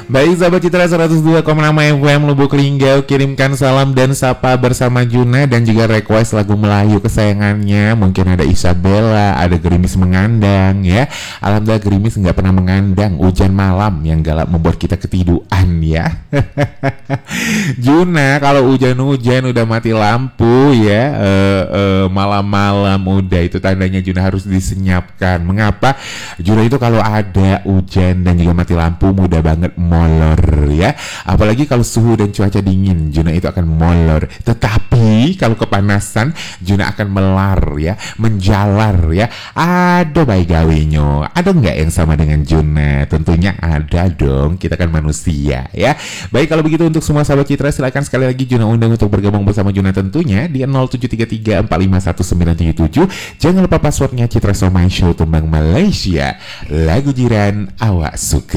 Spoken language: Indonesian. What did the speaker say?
Baik sahabat Citra 102,6 FM Lubuk Linggau, kirimkan salam dan sapa bersama Juna dan juga request lagu Melayu kesayangannya. Mungkin ada Isabella, ada Gerimis Mengandang ya. Alhamdulillah Gerimis nggak pernah mengandang. Hujan malam yang galak membuat kita ketiduran ya. Juna kalau hujan-hujan udah mati lampu ya, malam-malam udah itu tandanya Juna harus disenyapkan. Mengapa? Juna itu kalau ada hujan dan juga mati lampu mudah banget molor ya, apalagi kalau suhu dan cuaca dingin Juna itu akan molor. Tetapi kalau kepanasan Juna akan melar ya, menjalar ya. Ada baik gawenyo, ada nggak yang sama dengan Juna? Tentunya ada dong, kita kan manusia ya. Baik kalau begitu untuk semua sahabat Citra silakan sekali lagi Juna undang untuk bergabung bersama Juna tentunya di 0733451977. Jangan lupa passwordnya Citra Somai Show Tembang Malaysia, lagu jiran awak suka.